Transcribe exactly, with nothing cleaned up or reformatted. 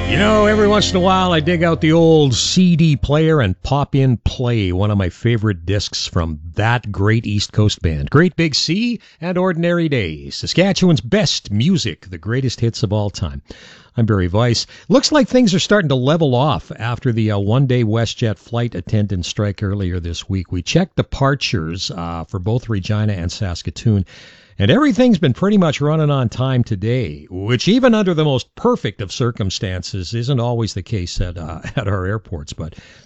You know, every once in a while I dig out the old C D player and pop in Play, one of my favorite discs from that great East Coast band. Great Big Sea and Ordinary Days. Saskatchewan's best music, the greatest hits of all time. I'm Barry Weiss. Looks like things are starting to level off after the uh, one-day WestJet flight attendant strike earlier this week. We checked departures uh, for both Regina and Saskatoon, and everything's been pretty much running on time today, which even under the most perfect of circumstances isn't always the case at uh, at our airports. But